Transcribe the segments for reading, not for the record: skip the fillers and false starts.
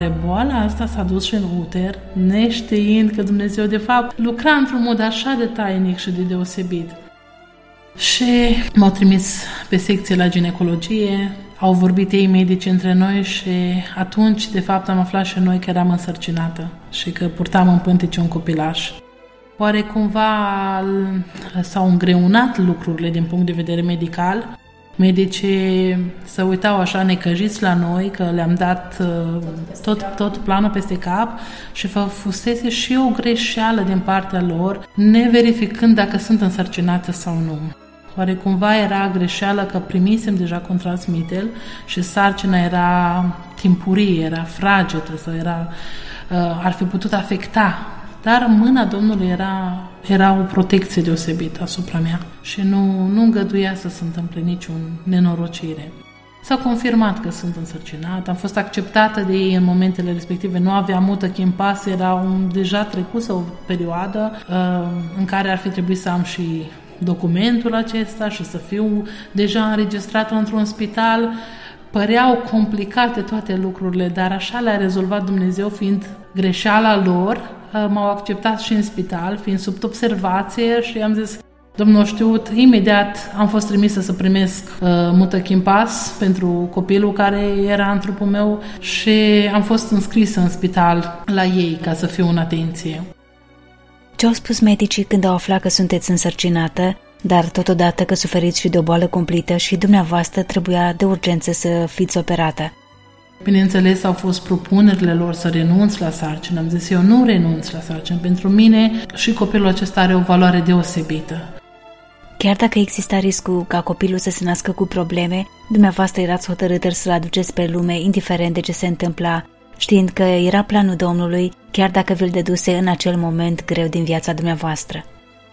Boala asta s-a dus și în uter, neștiind că Dumnezeu, de fapt, lucra într-un mod așa de tainic și de deosebit. Și m-au trimis pe secție la ginecologie, au vorbit ei medici între noi și atunci, de fapt, am aflat și noi că eram însărcinată și că purtam în pântece un copilaș. Oare cumva s-au îngreunat lucrurile din punct de vedere medical? Medicii se uitau așa necăjiți la noi, că le-am dat tot planul peste cap și fusese și o greșeală din partea lor, neverificând dacă sunt însărcinată sau nu. Oare cumva era greșeală că primisem deja contrasmitel și sarcina era timpurie, era fragedă sau ar fi putut afecta. Dar mâna Domnului era o protecție deosebită asupra mea și nu îngăduia să se întâmple niciun nenorocire. S-a confirmat că sunt însărcinată, am fost acceptată de ei în momentele respective, nu aveam mutăchimpas, era deja trecusă o perioadă în care ar fi trebuit să am și documentul acesta și să fiu deja înregistrată într-un spital. Păreau complicate toate lucrurile, dar așa le-a rezolvat Dumnezeu, fiind greșeala lor. M-au acceptat și în spital, fiind sub observație și am zis, Domnul știut, imediat am fost trimisă să primesc mutăchimpas pentru copilul care era în trupul meu și am fost înscrisă în spital la ei ca să fiu în atenție. Ce au spus medicii când au aflat că sunteți însărcinată, dar totodată că suferiți și de o boală cumplită și dumneavoastră trebuia de urgență să fiți operată? Bineînțeles, au fost propunerile lor să renunț la sarcină. Am zis, eu nu renunț la sarcină. Pentru mine și copilul acesta are o valoare deosebită. Chiar dacă exista riscul ca copilul să se nască cu probleme, dumneavoastră erați hotărâtă să-l aduceți pe lume, indiferent de ce se întâmpla, știind că era planul Domnului, chiar dacă vi-l dăduse în acel moment greu din viața dumneavoastră.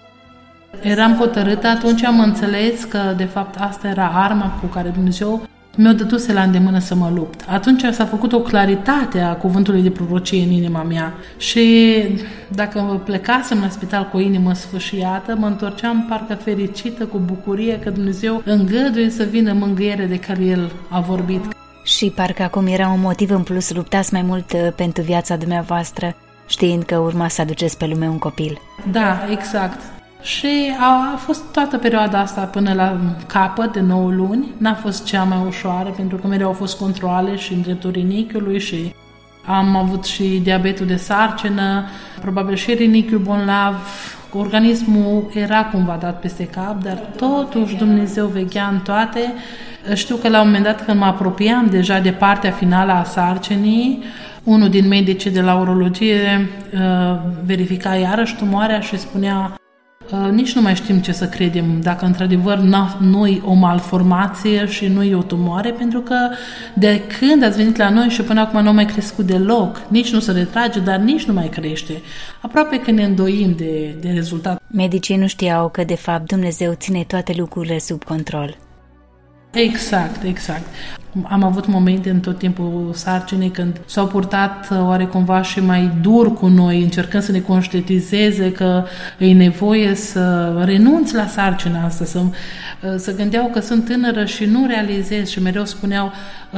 Eram hotărâtă, atunci am înțeles că, de fapt, asta era arma cu care Dumnezeu mi-o dăduse la îndemână să mă lupt. Atunci s-a făcut o claritate a cuvântului de prorocie în inima mea și dacă plecasem la spital cu o inimă sfâșiată, mă întorceam parcă fericită, cu bucurie că Dumnezeu îngăduie să vină mângâiere de care El a vorbit. Și parcă acum era un motiv în plus, luptați mai mult pentru viața dumneavoastră, știind că urma să aduceți pe lume un copil. Da, exact. Și a fost toată perioada asta până la capăt de 9 luni. N-a fost cea mai ușoară, pentru că mereu au fost controale și în dreptul rinichiului și am avut și diabetul de sarcină, probabil și rinichiul bolnav. Organismul era cumva dat peste cap, dar totuși Dumnezeu veghea în toate. Știu că la un moment dat, când mă apropiam deja de partea finală a sarcinii, unul din medicii de la urologie verifica iarăși tumoarea și spunea: nici nu mai știm ce să credem, dacă într-adevăr nu-i o malformație și nu-i o tumoare, pentru că de când ați venit la noi și până acum nu a mai crescut deloc, nici nu se retrage, dar nici nu mai crește. Aproape că ne îndoim de rezultat. Medicii nu știau că de fapt Dumnezeu ține toate lucrurile sub control. Exact. Am avut momente în tot timpul sarcinii când s-au purtat oarecumva și mai dur cu noi, încercând să ne conștientizeze că e nevoie să renunț la sarcina asta, să gândeau că sunt tânără și nu realizez și mereu spuneau: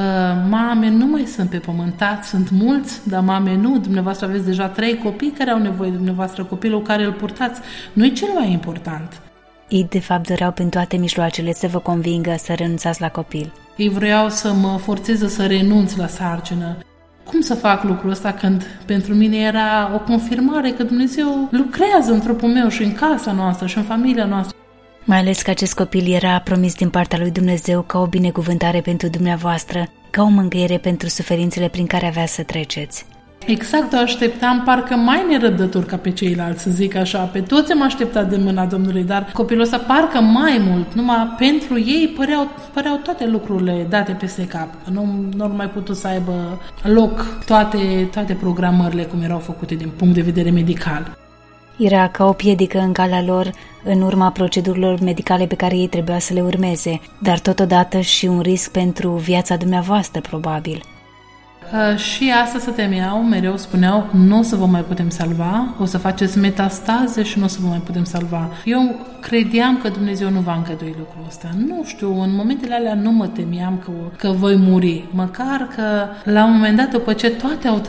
mame nu mai sunt pe pământat, sunt mulți, dar mame nu, dumneavoastră aveți deja 3 copii care au nevoie de dumneavoastră, copilul care îl purtați nu e cel mai important. Ei, de fapt, doreau prin toate mijloacele să vă convingă să renunțați la copil. Ei vreau să mă forțeze să renunț la sarcină. Cum să fac lucrul ăsta când pentru mine era o confirmare că Dumnezeu lucrează în trupul meu și în casa noastră și în familia noastră? Mai ales că acest copil era promis din partea lui Dumnezeu ca o binecuvântare pentru dumneavoastră, ca o mângâiere pentru suferințele prin care avea să treceți. Exact, o așteptam parcă mai nerăbdător ca pe ceilalți, să zic așa. Pe toți am așteptat de mâna Domnului, dar copilul ăsta parcă mai mult, numai pentru ei păreau toate lucrurile date peste cap. Nu mai putut să aibă loc toate programările cum erau făcute din punct de vedere medical. Era ca o piedică în calea lor în urma procedurilor medicale pe care ei trebuia să le urmeze, dar totodată și un risc pentru viața dumneavoastră, probabil. Și asta se temeau, mereu spuneau, nu o să vă mai putem salva, o să faceți metastaze și nu o să vă mai putem salva. Eu credeam că Dumnezeu nu va încădui lucrul ăsta. Nu știu, în momentele alea nu mă temeam că voi muri. Măcar că la un moment dat, după ce toate au